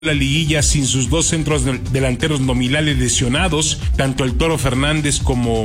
La liguilla sin sus dos centros delanteros nominales lesionados. Tanto el Toro Fernández como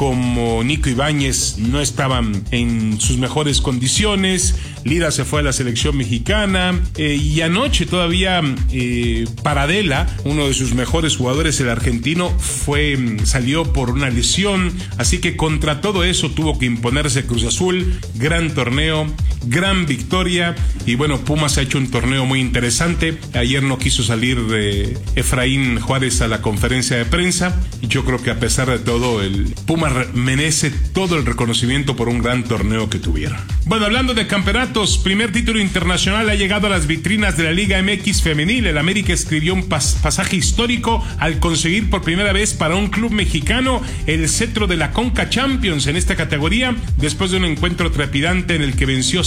Nico Ibáñez no estaban en sus mejores condiciones. Lira se fue a la selección mexicana, y anoche todavía Paradela, uno de sus mejores jugadores, el argentino, salió por una lesión. Así que contra todo eso tuvo que imponerse Cruz Azul. Gran torneo, gran victoria, y bueno, Pumas ha hecho un torneo muy interesante. Ayer no quiso salir Efraín Juárez a la conferencia de prensa, y yo creo que a pesar de todo el Pumas merece todo el reconocimiento por un gran torneo que tuvieron. Bueno, hablando de campeonatos, primer título internacional ha llegado a las vitrinas de la Liga MX femenil. El América escribió un pasaje histórico al conseguir por primera vez para un club mexicano el cetro de la Conca Champions en esta categoría, después de un encuentro trepidante en el que venció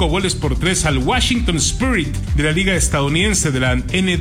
5-3 al Washington Spirit de la Liga estadounidense de la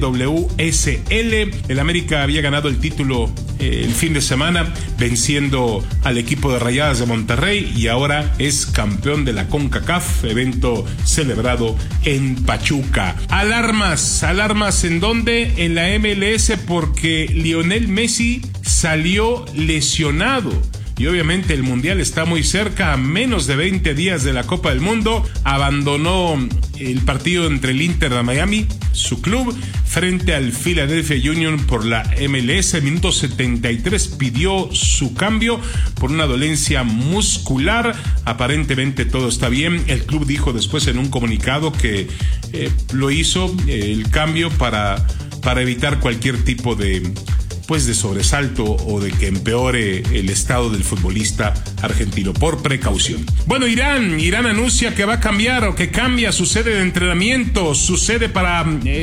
NWSL. El América había ganado el título el fin de semana venciendo al equipo de Rayadas de Monterrey, y ahora es campeón de la CONCACAF, evento celebrado en Pachuca. Alarmas ¿en dónde? En la MLS, porque Lionel Messi salió lesionado. Y obviamente el Mundial está muy cerca, a menos de 20 días de la Copa del Mundo. Abandonó el partido entre el Inter de Miami, su club, frente al Philadelphia Union por la MLS. Minuto 73 pidió su cambio por una dolencia muscular. Aparentemente todo está bien. El club dijo después en un comunicado que lo hizo el cambio para evitar cualquier tipo de sobresalto o de que empeore el estado del futbolista argentino, por precaución. Bueno, Irán anuncia que va a cambiar, o que cambia su sede de entrenamiento, su sede para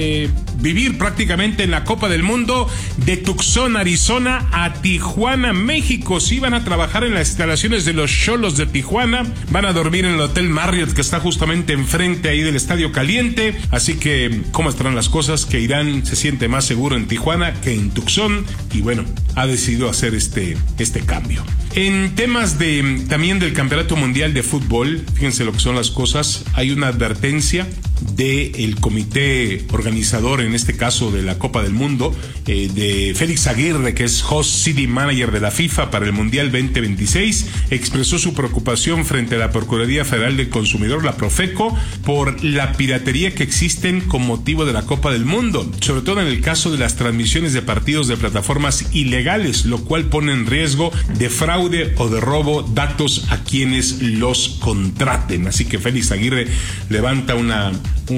vivir prácticamente en la Copa del Mundo, de Tucson, Arizona, a Tijuana, México. Sí, van a trabajar en las instalaciones de los Xolos de Tijuana, van a dormir en el Hotel Marriott, que está justamente enfrente ahí del Estadio Caliente. Así que, ¿cómo estarán las cosas? Que Irán se siente más seguro en Tijuana que en Tucson, y bueno, ha decidido hacer este cambio. En temas también del Campeonato Mundial de Fútbol, fíjense lo que son las cosas. Hay una advertencia del comité organizador, en este caso de la Copa del Mundo, de Félix Aguirre, que es Host City Manager de la FIFA para el Mundial 2026, expresó su preocupación frente a la Procuraduría Federal del Consumidor, la Profeco, por la piratería que existen con motivo de la Copa del Mundo, sobre todo en el caso de las transmisiones de partidos de plataformas ilegales, lo cual pone en riesgo de fraude o de robo datos a quienes los contraten. Así que Félix Aguirre levanta una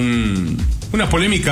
polémica,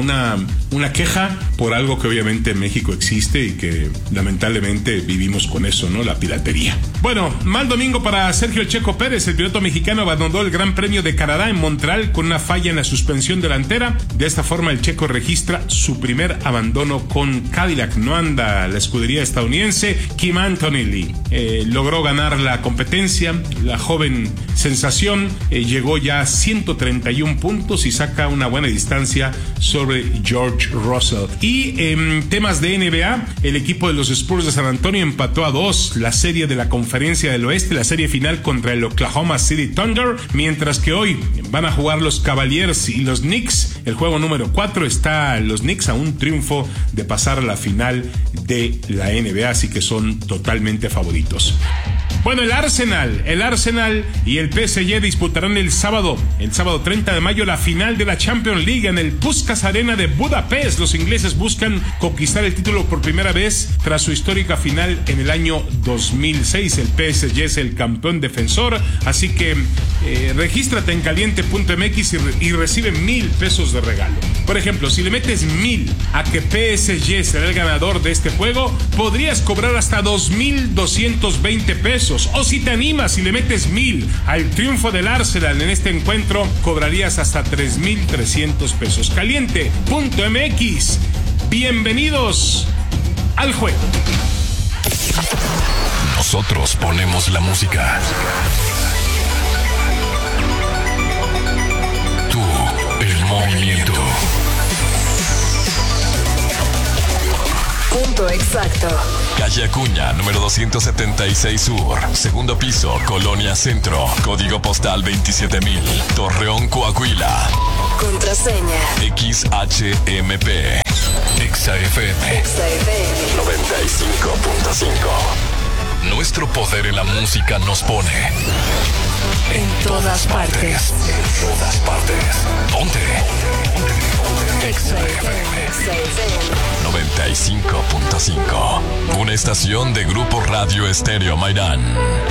una queja por algo que obviamente en México existe y que lamentablemente vivimos con eso, ¿no? La piratería. Bueno, mal domingo para Sergio Checo Pérez. El piloto mexicano abandonó el Gran Premio de Canadá en Montreal con una falla en la suspensión delantera. De esta forma, el checo registra su primer abandono con Cadillac. No anda la escudería estadounidense. Kim Antonelli logró ganar la competencia. La joven sensación llegó ya a 131 puntos y saca una buena distancia sobre George Russell. Y en temas de NBA, el equipo de los Spurs de San Antonio empató a 2 la serie de la Conferencia del Oeste, la serie final contra el Oklahoma City Thunder, mientras que hoy van a jugar los Cavaliers y los Knicks. El juego número 4 está los Knicks a un triunfo de pasar a la final de la NBA, así que son totalmente favoritos. Bueno, el Arsenal y el PSG disputarán el sábado 30 de mayo, la final de la Champions League en el Puskás Arena de Budapest. Los ingleses buscan conquistar el título por primera vez tras su histórica final en el año 2006. El PSG es el campeón defensor, así que regístrate en caliente.mx y recibe 1,000 pesos de regalo. Por ejemplo, si le metes 1,000 a que PSG será el ganador de este juego, podrías cobrar hasta 2,220 pesos. O si te animas y le metes 1,000 al triunfo del Arsenal en este encuentro, cobrarías hasta 3,300 pesos. Caliente.mx. Bienvenidos al juego. Nosotros ponemos la música. Tú, el movimiento. Punto exacto. Calle Acuña, número 276 Sur. Segundo piso, Colonia Centro. Código postal 27000. Torreón, Coahuila. Contraseña XHMP. XFM 95.5. Nuestro poder en la música nos pone en todas partes. En todas partes. Ponte. XFM 95.5. Una estación de Grupo Radio Estéreo Mairán.